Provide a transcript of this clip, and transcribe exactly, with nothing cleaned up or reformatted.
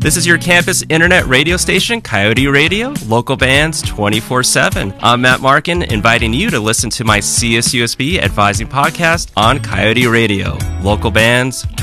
This is your campus internet radio station, Coyote Radio, local bands twenty-four seven. I'm Matt Markin, inviting you to listen to my C S U S B Advising podcast on Coyote Radio, local bands